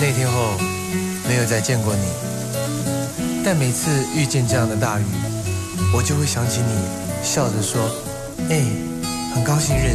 那天后没有再见过你，但每次遇见这样的大雨，我就会想起你，笑着说：“很高兴认识你。”